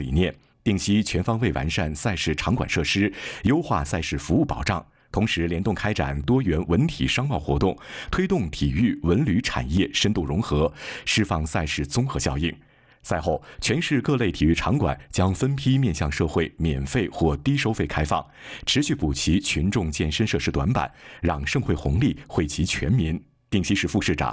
理念，定期全方位完善赛事场馆设施，优化赛事服务保障，同时联动开展多元文体商贸活动，推动体育文旅产业深度融合，释放赛事综合效应。赛后，全市各类体育场馆将分批面向社会免费或低收费开放，持续补齐群众健身设施短板，让盛会红利惠及全民。定西市副市长